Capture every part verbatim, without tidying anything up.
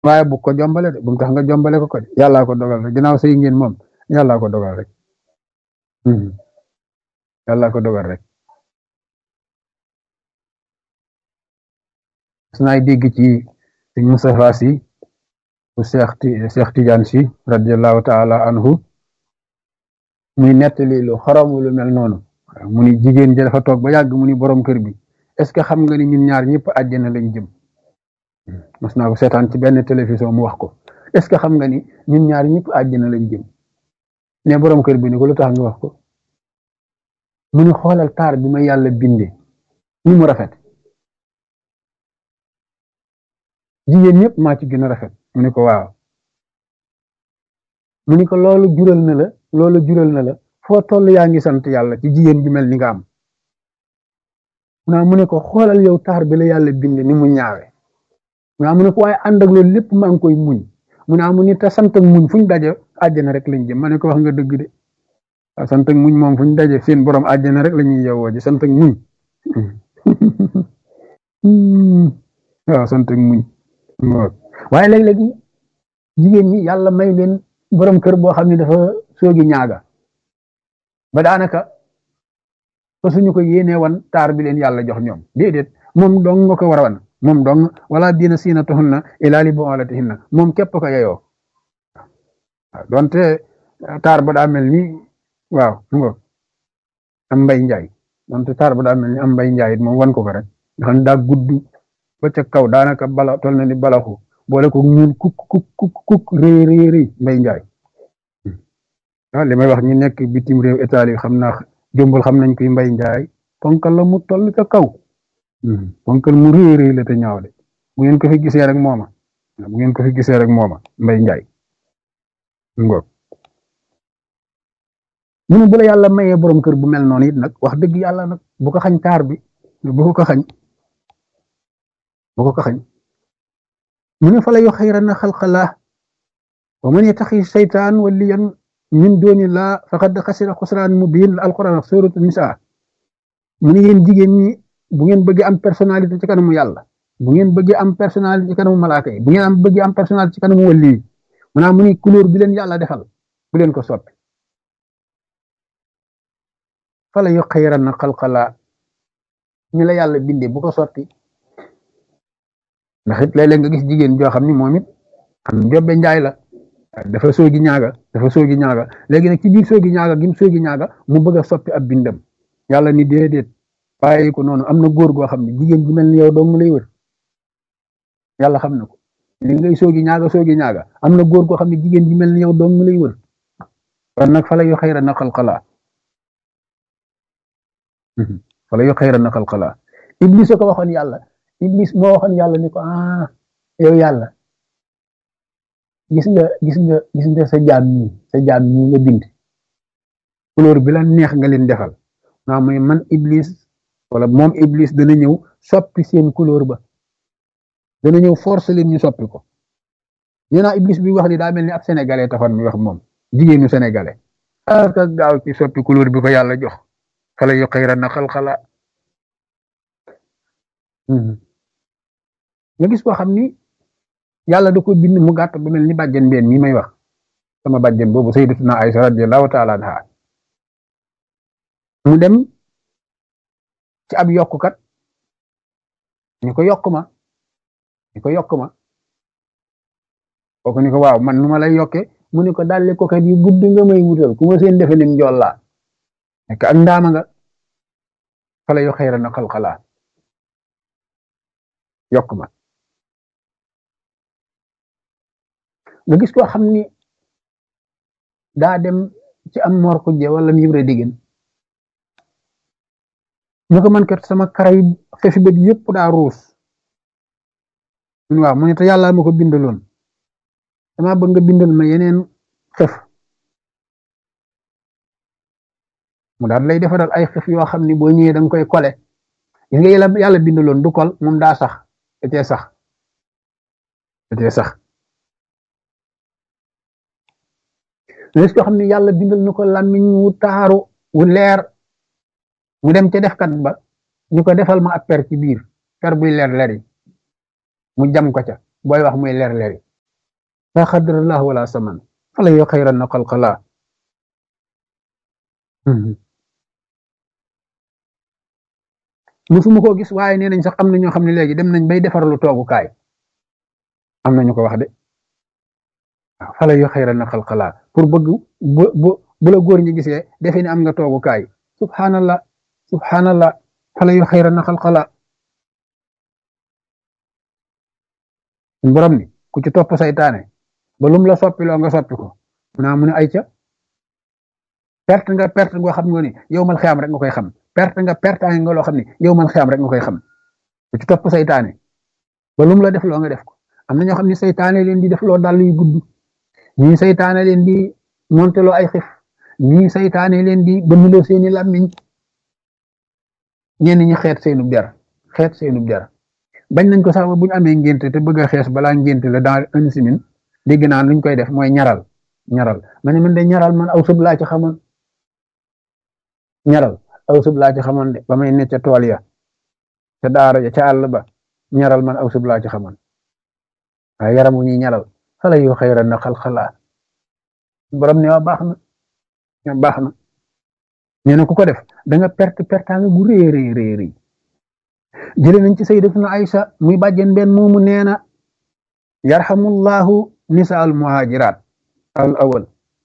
waaye bu ko jombale de bu mu tax nga jombale ko ko de yàllaa ko dogal rek ginnaaw sëy ngeen moom yàllaa ko dogal rek. Mhm. yàllaa ko dogal rek. su naay dégg ci sëñ Moustapha Sy bu Cheikh Ti Cheikh Tidiane Sy radiallahu taala anhu muy nettali lu xaramu lu mel noonu mu ni jigéen ji dafa toog ba yàgg mu ni borom kër bi est-ce que xam nga ni ñun ñaar ñëpp àjjana lañ jëm. mas naa ko seetaan ci benn télévision mu wax ko est-ce que xam nga ni ñun ñaar ñëpp àjjana lañ jëm ne borom kër bi ni ko lu tax nga wax ko mu ni xoolal taar bi ma yàlla binde ni mu rafet jigéen ñëpp maa ci gën a rafet mu ni ko waaw mu ni ko loolu jural na la loolu jural na la foo toll yaa ngi sant yàlla ci jigéen ju mel ni nga am naa mu ne ko xoolal yow taar bi la yàlla binde ni mu ñaawe naa mu ne ko waaye ànd ak loolu lépp maa ngi koy muñ mu naa mu ni te sant ak muñ fuñ daje àjjana rek lañ jëm ma ne ko wax nga dëgg de waaw sant ak muñ moom fuñ daje seen borom àjjana rek la ñuy yowoo ji sant ak muñ waaw sant ak muñ waaye léeg-léegi jigéen ñi yàlla may leen borom kër boo xam ne dafa soogi ñaaga ba daanaka fa suñu ko yéenee wan taar bi leen yàlla jox ñoom déedéet moom dong nga ko war a wan moom dong wala diina siina tuhunna ilaa li bu'ulatihinna moom képp ko yeyoo waaw donte taar ba daa mel ni waaw ngo am mbay njaay donte taar ba daa mel ni am mbay njaay it moom wan ko ko rek nga xam ne daa gudd ba ca kaw daanaka bala tol na ni balaxu boole ko ñuul kuk kuk kuk kuk rëy rëy rëy mbay njaay ah li may wax ñi nekk bitim réew Italie xam naa jombul xam nañ koy mbay njaay ponkal la mu toll ca kaw ponkal mu rëy rëy la te ñaaw de bu ngeen ko fi gisee rek mooma bu ngeen ko fi gisee rek mooma mbay njaay ngoog mu ne bu la yàlla mayee borom kër bu mel noonu it nag wax dëgg yàlla nag bu ko xañ taar bi bu ko ko xañ bu ko ko xañ mu ne fa la yu xayranna xalqallah wa man yattaxi seytaan waliyan min doonillah faqad xasira xusraan mubiin la alquran ak suratu nisa mu ne yéen jigéen ñi bu ngeen bëggee am personnalité ci kanamu yàlla bu ngeen bëggee am personnalité ci kanamu malaaka yi bu ngeen am bëggee am personnalité ci kanamu wali yi maanaam mu ne couleur bi leen yàlla defal bu leen ko soppi fa la yu xayranna xalqallah ñi la yàlla bindee bu ko soppi ndax it léeg-léeg nga gis jigéen joo xam ni moom it am jobbe njaay la dafa soogi ñaaga dafa soogi ñaaga léegi nag ci biir soogi ñaaga gim soogi ñaaga mu bëgg a soppi ab bindam yàlla ni déedéet bàyyi ko noonu am na góor goo xam ne jigéen ji mel ni yow dong lay wër yàlla xam na ko li ngay soogi ñaaga soogi ñaaga am na góor goo xam ne jigéen ji mel ni yow dong lay wër kon nag fa la yu xayra na xalqalaa fa la yu xayra na xalqalaa iblis ko waxoon yàlla iblis moo waxoon yàlla ni ko ah yow yàlla gis nga gis nga gis nga sa jaam ñi sa jaam ñi nga bind couleur bi la neex nga leen defal naa mooy man iblis wala moom iblis dana ñëw soppi seen couleur ba dana ñëw force leen ñu soppi ko nee naa iblis bi wax ni daa mel ni ab sénégalais taxoon mi wax moom jigéenu sénégalais ah ka gaaw ci soppi couleur bi ko yàlla jox fala yu xayra na xalxala nga gis koo xam ni yàlla da ko bind mu gàtt bu mel ni bàjjen mbeen mi may wax sama bàjjen boobu sayyidatuna Aysa radiyallahu taala anha mu dem ci ab yokkukat ni ko yokk ma ni ko yokk ma kooku ni ko waaw man nu ma lay yokke mu ni ko dalli ko kat yu gudd nga may wutal ku ma seen defe nim njool laa nekk ak ndaama nga fala yu xayra na xalxalaa yokk ma nga gis koo xam ni daa dem ci am mor kujje wala mu yëbre diggéen ñu ko man kat sama karaw yi xefi bët yëpp daa ruus mun waaw mu ne te yàlla ma ko bindaloon dama bëgg nga bindal ma yeneen xef mu daal lay defaral ay xef yoo xam ni boo ñëwee danga koy kole gis nga yàlla yàlla bindaloon du kol moom daa sax da cee sax da cee sax gis ko xam ne yàlla bindal na ko làmmiñ wu taaru wu leer mu dem ca defkat ba ñu ko defal ma ab per ci biir per buy leer leer yi mu jam ko ca booy wax muy leer leer yi la xadrallah wala saman fala yoo xayran na xalqalaa musuma koo gis waaye nee nañ sax am na ñoo xam ne léegi dem nañ bay defaralu toogukaay am na ñu ko wax de waaw fala yoo xayran na xalqalaa pour bëgg bu bu bu la góor ñi gisee defe ni am nga toogukaay subhanallah subhanallah fala yoo xayran na xalqalaa borom ni ku ci topp saytaane ba lum la soppiloo nga soppi ko mu naa mu ne ay ca perte nga perte ngoo xam nga ni yow mal xiyaam rek nga koy xam perte nga perte nga loo xam ni yow mal xiyaam rek nga koy xam ku ci topp saytaane ba lum la def loo nga def ko am na ñoo xam ne saytaane leen di def loo dàll yu gudd ñii saytaane leen di monteloo ay xif ñii saytaane leen di bënnloo seeni làmmiñ ñenn ñi xeet seenub der xeet seenub der bañ nañ ko sax ba bu ñu amee ngénte te bëgg a xees balaa ngénte la dans une semaine dégg naa luñ koy def mooy ñaral ñaral ma ne man de ñaral man aw sub laa ci xamoon ñaral aw sub laa ci xamoon de ba may ne ca tool ya ca daara ja ca àll ba ñaral man aw sub laa ci xamoon waaye yaramu ñuy ñaral xala yu xayran na xalxalaa borom ne waa baax na ña baax na nee na ku ko def da nga perte pertaanga gu rëy rëy rëy rëy jële nañ ci sayyidatuna Aïcha muy bàjjen benn moomu nee na yarhamullahu nisa al muhajirat al awal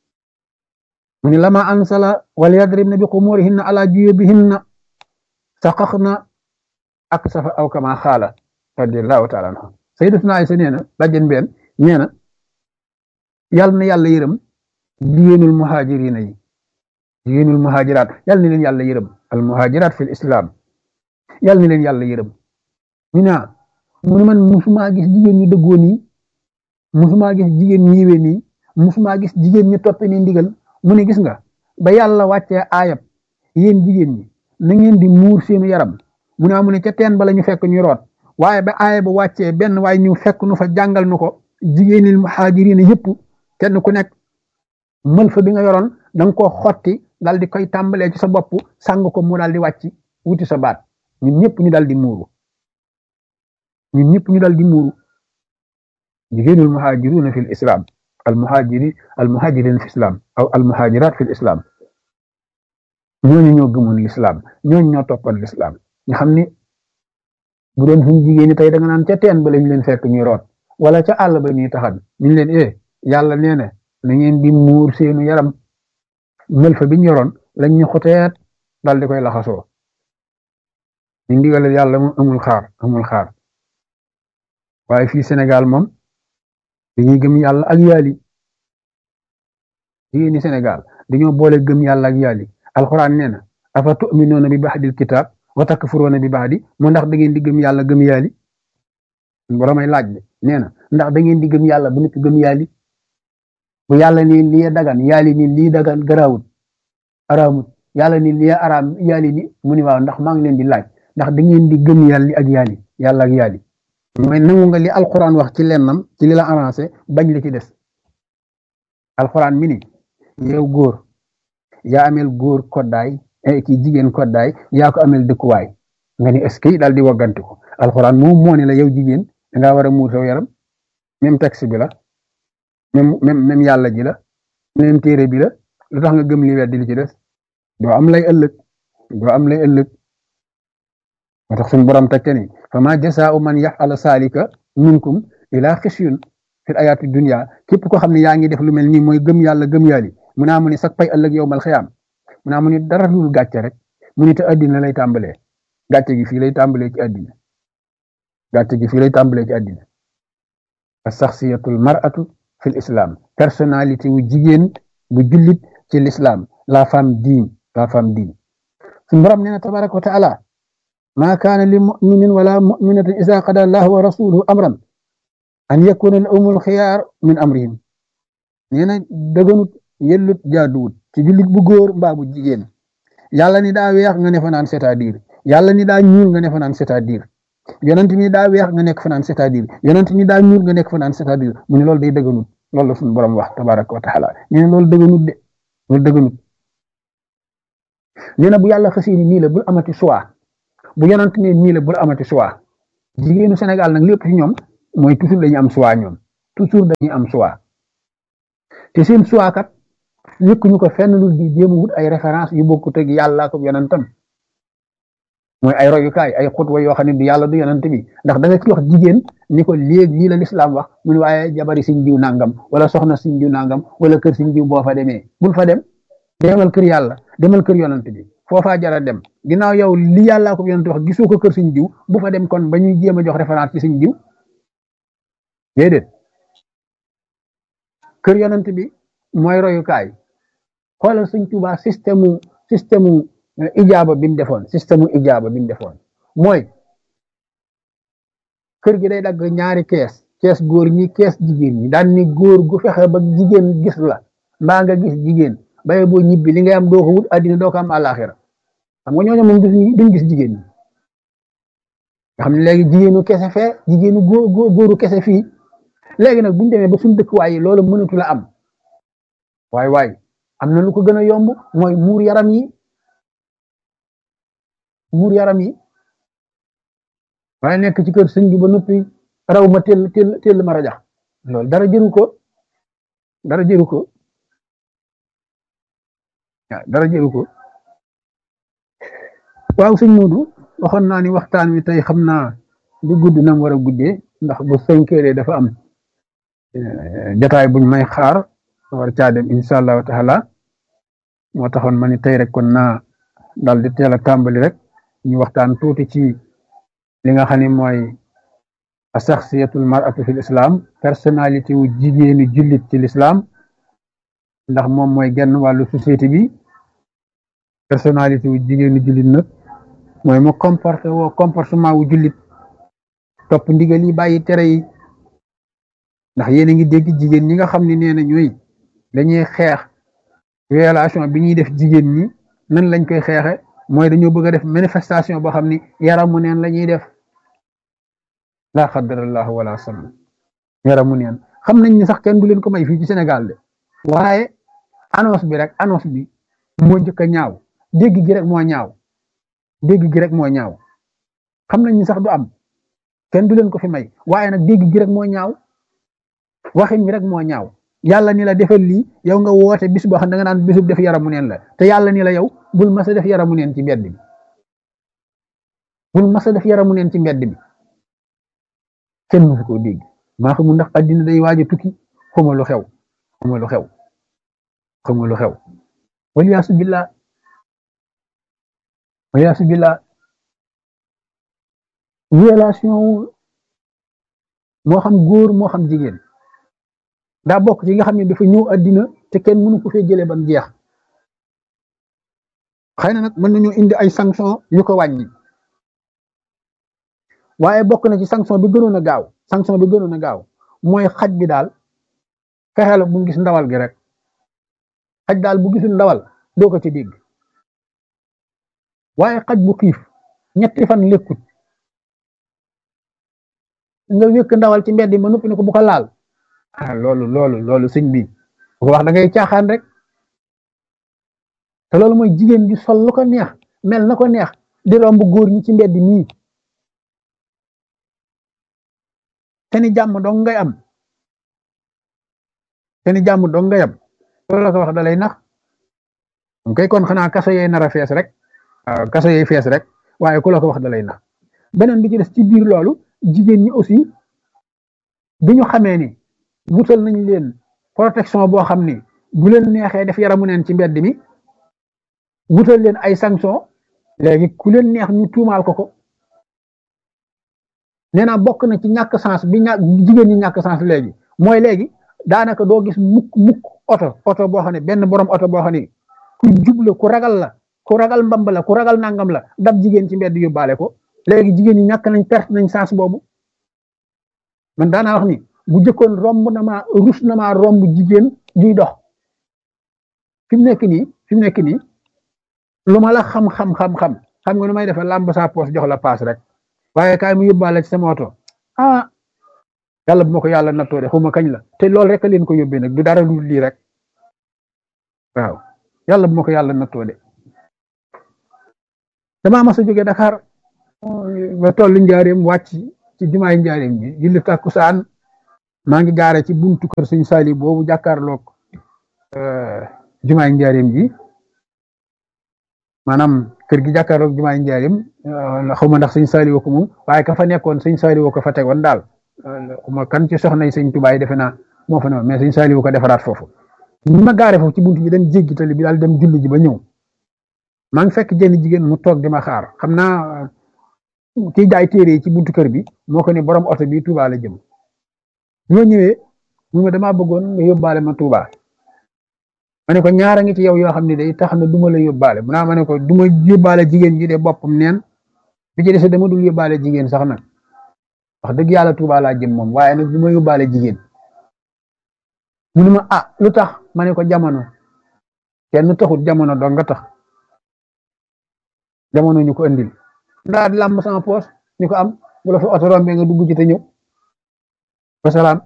mu ni lama ansala wal yadribna bi xumurihinna ala juyubihinna saqaxna aksafa aw kama xaala radiyallahu taala anha sayyidatuna Aïcha nee na bàjjen benn nee na yàlla na yàlla yërëm jigéenul muhajirina yi jigéenul muhajirat yàlla na leen yàlla yërëm al muhajirat fil islam yàlla na leen yàlla yërëm ñu ne mu ne man musuma gis jigéen ñi dëggoo nii musuma gis jigéen ñi yiwe nii musuma gis jigéen ñi toppe ni ndigal mu ne gis nga ba yàlla wàccee aayab yéen jigéen ñi na ngeen di muur seenu yaram mu ne mu ne ca teen ba la ñu fekk ñu root waaye ba aaya ba wàccee benn waaye ñu fekk nu fa jàngal nu ko jigéenil muhaajiriina yëpp kenn ku nekk mël fa bi nga yoroon da nga koo xotti dal di koy tàmbalee ci sa bopp sàng ko mu daal di wàcc wuti sa baat ñun ñëpp ñu dal di muuru ñun ñëpp ñu dal di muuru jigéenul muhaajiruuna fi l islam al muhaajiri al muhaajiriin fi islam aw al muhaajiraat fi l islam ñooñu ñoo gëmoon l'islam ñooñu ñoo toppoon l'islam ñu xam ni bu doon suñ jigéen ñi tey da nga naan ca teen ba lañ leen fekk ñuy root wala ca àll ba ñuy taxan ñu leen eh yàlla nee na na ngeen di muur seenu yaram mël fa bi ñu yoroon lañ ñu xoteet dal di koy laxasoo ñu ndigalal yàlla moom amul xaar amul xaar waaye fii Sénégal moom dañuy gëm yàlla ak yaali jigéeni Sénégal dañoo boole gëm yàlla ak yaali alxuraan nee na afa tu'minuuna bi ba'dil kitaab wa takfuruuna bi ba'di moo ndax da ngeen di gëm yàlla gëm yaali boromay laaj bi nee na ndax da ngeen di gëm yàlla bu nekk gëm yaali bu yàlla ni lii dagan yaali ni lii dagan garaawut araamut yàlla ni lii araam yaali ni mu ni waaw ndax maa ngi leen di laaj ndax da ngeen di gëm yàlla ak yaali yàlla ak yaali mooy nangu nga li alquran wax ci lennam ci li la avancé bañ li ci des alquran mi ni yow góor yaa amel góor koddaay ki jigéen koddaay yaa ko amel dëkkuwaay nga ni est-ce que daal di wagganti ko alquran moom moo ne la yow jigéen da ngaa war a muur saw yaram même texte bi la même même même yàlla ji la même téere bi la lu tax nga gëm li weddi li ci des doo am lay ëllëg doo am lay ëllëg moo tax suñu borom tekke ni fa ma jasaa'u man yaf'ala saalika minkum ila xisyun fil ayaati dunya képp koo xam ne yaa ngi def lu mel nii mooy gëm yàlla gëm yàlla mu naa mu ni sax pay ëllëg yowmal xiyaam mu naa mu ni dara lu gàcce rek mu ni te addina lay tàmbalee gàcce gi fii lay tàmbalee ci addina gàcce gi fii lay tàmbalee ci addina as-shakhsiyatul mar'atu fil islam personnalité wu jigéen bu jullit ci l'islam la femme digne la femme digne suñu borom nee na tabaraka wa taala ma kaana li muminin wala muminatin isa qada allahu wa rasuluhu amran an yakuna lahumul xiyaar min amrihim nee na dëgganut yellut jaaduwut ci jullit bu góor mbaa bu jigéen yàlla ni daa weex nga ne fa naan c'est-à-dire yàlla ni daa ñuul nga ne fa naan c'est-à-dire yonent mi daa weex nga nekk fa naan c'est-à-dire yonent mi daa ñuul nga nekk fa naan c'est-à-dire mu ne loolu day dëgganut loolu la suñu borom wax tabaraka wa taala nee na loolu dëgganut de loolu dëgganut nee na bu yàlla xasee ni nii la bul amati choix bu yonent ne nii la bul amati choix jigéenu Sénégal nag lépp ci ñoom mooy toujours dañu am choix ñoom toujours dañuy am choix te seen choix kat yëkkuñu ko fenn lu di jéem a wut ay référence yu bokkut ak yàlla ko yonentam mooy ay royukaay ay xutwa yoo xam ne du yàlla du yonent bi ndax da nga ci wax jigéen ni ko léegi lii la lislaam wax mu ne waaye jabari siñ diw nangam wala soxna siñ diw nangam wala kër siñ diw boo fa demee bul fa dem demal kër yàlla demal kër yonent bi foofaa jara dem ginnaaw yow li yàllaa ko yonent wax gisoo ko kër siñ diw bu fa dem kon ba ñuy jéem a jox référence ci siñ diw déedéet kër yonent bi mooy royukaay xoolal sëñ Tuubaa système système ijaaba bi mu defoon système ijaaba bi mu defoon mooy kër gi day dagg ñaari kees kees góor ñi kees jigéen ñi daan ni góor gu fexe ba jigéen gis la mbaa nga gis jigéen baye boo ñibbi li ngay am doo ko wut àddina doo ko am àllaaxira xam nga ñooñu moom duñ gis jigéen ñi nga xam ne léegi jigéenu kese fee jigéenu góor góoru kese fii léegi nag buñu demee ba suñu dëkkuwaay yi loolu mënatu la am waay waay am na lu ko gën a yomb mooy muur yaram yi muur yaram yi waaye nekk ci kër sëñ bi ba noppi raw ma teel teel teel ma rajax loolu dara jëru ko dara jëru ko waaw dara jëru ko waaw sëñ Moodu waxoon naa ni waxtaan wi tey xam naa du gudd na mu war a guddee ndax bu cinq heures dafa am jataay buñ may xaar war caa dem incha allahu taala moo taxoon ma ni tey rek kon naa dal di teel a tàmbali rek ñu waxtaan tuuti ci li nga xam ne mooy saxsiyatul mar'atu fil islam personnalité wu jigéenu jullit ci l'islam ndax moom mooy genn wàllu société bi personnalité wu jigéenu jullit nag mooy mu comporté woo comportement wu jullit topp ndigal yi bàyyi tere yi ndax yéen a ngi dégg jigéen ñi nga xam ne nee na ñooy dañuy xeex violation bi ñuy def jigéen ñi nan lañ koy xeexe mooy dañoo bëgg a def manifestation boo xam ni yaramu neen la ñuy def laa xadarallahu wala sallam yaramu neen xam nañ ni sax kenn du leen ko may fii ci Sénégal de waaye annonce bi rek annonce bi moo njëkk a ñaaw dégg gi rek moo ñaaw dégg gi rek moo ñaaw xam nañ ni sax du am kenn du leen ko fi may waaye nag dégg gi rek moo ñaaw waxin mi rek moo ñaaw yàlla ni la defal lii yow nga woote bis boo xam ne da nga naan bisub def yaramu neen la te yàlla ni la yow bul mas a def yaramu neen ci mbedd bi bul mas a def yaramu neen ci mbedd bi kenn mësu koo dégg maa xamul ndax addina day waaj a tukki xuma lu xew xuma lu xew xuma lu xew waliyaasu billah waliyaasu billah violation moo xam góor moo xam jigéen daa bokk ci nga xam ne dafa ñëw addina te kenn mënu ko fee jëlee ba mu jeex xëy na nag mën nañu indi ay sanction yu ko wàññi waaye bokk na ci sanction bi gënoon a gaaw sanction bi gënoon a gaaw mooy xaj bi daal fexeel bu mu gis ndawal gi rek xaj daal bu gisul ndawal doo ko ci dégg waaye xaj bu xiif ñetti fan lekkut nga wékk ndawal ci mbedd ma noppi ne ko bu ko laal ah loolu loolu loolu sëñ bi bu ko wax da ngay caaxaan rek te loolu mooy jigéen ji sol lu ko neex mel na ko neex di romb góor ñi ci mbedd mii te ni jàmm dong ngay am te ni jàmm dong ngay am loolu la ko wax da lay nax kay kon xanaa kaso yee nar a fees rek waaw kaso yee fees rek waaye ku la ko wax da lay nax beneen bi ci des ci biir loolu jigéen ñi aussi bi ñu xamee ni wutal nañ leen protection boo xam ni bu leen neexee def yaramu neen ci mbedd mi wutal leen ay sanction léegi ku leen neex ñu tuumaal ko ko nee naa bokk na ci ñàkk sens bi ñàkk jigéen ñi ñàkk sens léegi mooy léegi daanaka doo gis mukk mukk oto oto boo xam ne benn borom oto boo xam ne ku jubla ku ragal la ku ragal mbamb la ku ragal nangam la dab jigéen ci mbedd yóbbaale ko léegi jigéen ñi ñàkk nañ perte nañ sens boobu man daanaa wax ni bu jëkkoon romb na maa rus na maa romb jigéen juy dox fi mu nekk nii fi mu nekk nii lu ma la xam xam xam xam xam nga nu may defee làmb saa poos jox la paas rek waaye kaay mu yóbbaale ci sama oto ah yàlla bu ma ko yàlla nattoo de xuma kañ la te loolu rek a leen ko yóbbee nag du dara lu lii rek waaw yàlla bu ma ko yàlla nattoo de damaa mas a jóge Dakar ba tollu njaareem wàcc ci jumaay njaareem ji julli takkusaan maa ngi gaare ci buntu kër sëñ Sali boobu jàkkaarloog jumaay njaarim ji maanaam kër gi jàkkaarloog jumaay njaarim xaw ma ndax sëñ Sali woo ko moom waaye ka fa nekkoon sëñ Sali woo ko fa tegoon daal xuma kan ci soxna yi sëñ Tubaay defe naa moo fa ne mais sëñ Sali woo ko defaraat foofu ni ma gaare foofu ci buntu bi dem jéggi tali bi daal dem julli ji ba ñëw maa ngi fekk jenn jigéen mu toog di ma xaar xam naa kiy jaay téere yi ci buntu kër bi moo ko ne borom oto bi Touba la jëm bi ma ñëwee mu ma damaa bëggoon nga yóbbaale ma Touba ma ne ko ñaara ngi ci yow yoo xam ne day tax na duma la yóbbaale mu naa ma ne ko duma yóbbaale jigéen ji de boppam neen bi ci des dama dul yóbbaale jigéen sax nag wax dëgg yàlla Touba laa jëm moom waaye nag duma yóbbaale jigéen mu ne ma ah lu tax ma ne ko jamono kenn taxut jamono dong nga tax jamono ñu ko andil ndaa di làmb sama poos ñu ko am bu la fa oto rombe nga dugg ci te ñëw wasalaam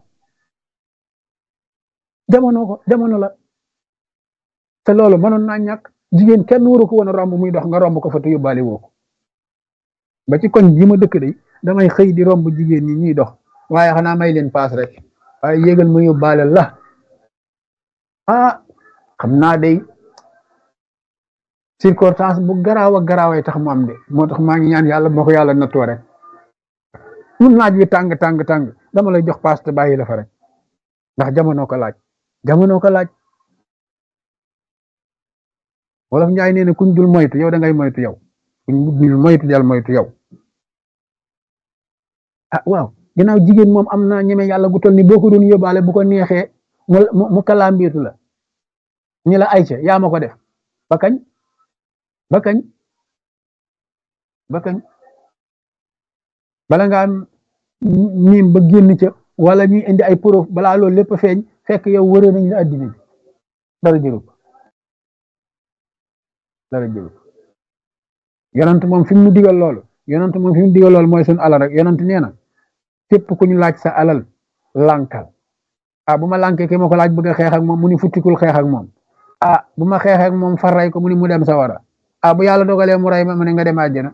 jamono ko jamono la te loolu mënoon naa ñàkk jigéen kenn waru ko woon a romb muy dox nga romb ko fa te yóbbaale woo ko ba ci koñ bi ma dëkk day damay xëy di romb jigéen ñi ñuy dox waaye xanaa may leen paas rek waaye yégal ma yóbbaale la ah xam naa day circonstance bu garaaw a garaaway tax mu am de moo tax maa ngi ñaan yàlla moo ko yàlla nattoo rek mun naaj wi tàng tàng tàng dama lay jox paas te bàyyi la fa rek ndax jamono ko laaj jamono ko laaj wolof njaay nee na kuñ dul moytu yow da ngay moytu yow kuñ dul moytu del moytu yow ah waaw ginnaaw jigéen moom am na ñeme yàlla gu toll ni boo ko doon yóbbaale bu ko neexee mu mu kalaambiitu la ñi la ayca yaa ma ko def ba kañ ba kañ ba kañ bala ngaa miim ba génn ca wala ñuy indi ay preuve balaa loolu lépp feeñ fekk yow wëree nañ la addina bi dara jëru ko dara jëru ko yonent moom fi mu digal loolu yonent moom fi mu digal loolu mooy suñu alal rek yonent nee na képp ku ñu laaj sa alal lànkal ah bu ma lànkee ki ma ko laaj bëgg a xeex ak moom mu ni futtikul xeex ak moom ah bu ma xeex ak moom far ray ko mu ni mu dem sawara ah bu yàlla dogalee mu ray ma mu ne nga dem àjjana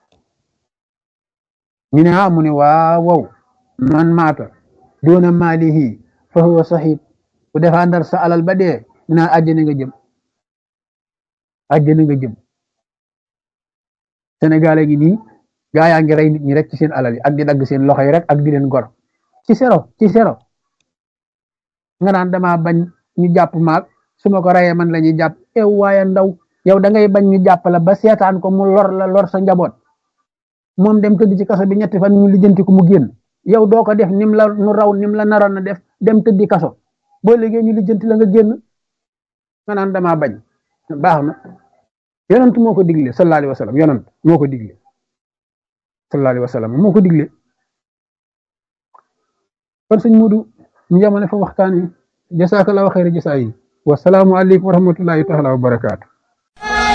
ñu ne ah mu ne waaw wow man maata doona maalihi fa huwa sahid bu défendre sa alal ba dee ñu naan àjjana nga jëm àjjana nga jëm Sénégal gi nii gaa yaa ngi rey nit ñi rek ci seen alal yi ak di dagg seen loxo yi rek ak di leen gor ci sero ci sero nga naan dama bañ ñu jàpp maag su ma ko reyee man la ñuy jàpp ew waaye ndaw yow da ngay bañ ñu jàpp la ba seetaan ko mu lor la lor sa njaboot moom dem tëdd ci kaso bi ñetti fan ñu lijjanti ko mu génn yow doo ko def nim la nu raw nim la naroon na def dem tëddi kaso boo liggéey ñu lijjanti la nga génn nga naan dama bañ baax na yonent moo ko digle sallallahu alayhi wa sallam yonent moo ko digle sallallahu alayhi wa sallam moo ko digle kon sëñ Mudu ñu jamono fa waxtaan wi jasakallahu xayra jasaa yi wasalaamu aleykum wa rahmatullahi taala wa barakaatu